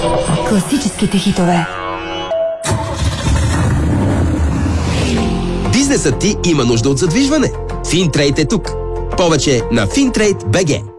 Класическите хитове. Бизнесът ти има нужда от задвижване. Финтрейд е тук. Повече на Fintrade.bg.